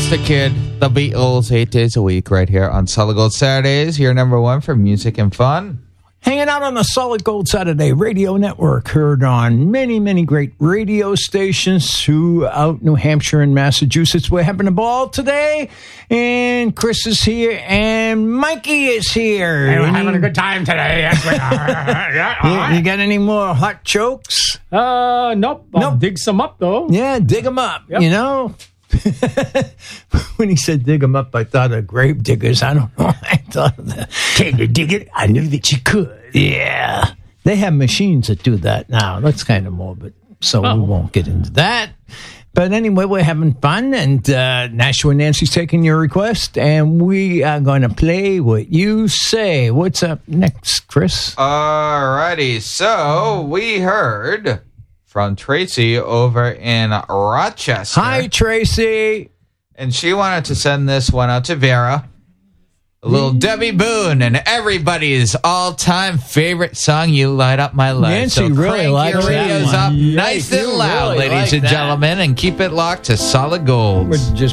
the Kid, the Beatles, 8 days a week right here on Solid Gold Saturdays. Your number one for music and fun. Hanging out on the Solid Gold Saturday Radio Network, heard on many, many great radio stations throughout New Hampshire and Massachusetts. We're having a ball today, and Chris is here, and Mikey is here. Hey, we're having a good time today. Yes, we are. Yeah, all right. You got any more hot jokes? Nope. I'll dig some up, though. Yeah, dig them up, Yep. you know? When he said dig them up, I thought of grave diggers. I don't know. I thought of that. Can you dig it? I knew that you could. Yeah. They have machines that do that now. That's kind of morbid, so we won't get into that. But anyway, we're having fun, and Nashua and Nancy's taking your request, and we are going to play what you say. What's up next, Chris? Alrighty, so we heard from Tracy over in Rochester. Hi, Tracy. And she wanted to send this one out to Vera. A little Debbie Boone and everybody's all-time favorite song, You Light Up My Life. Nancy so really crank likes your that radios one. up Yikes, nice and you loud, really ladies like and that. gentlemen, and keep it locked to Solid Gold. We're just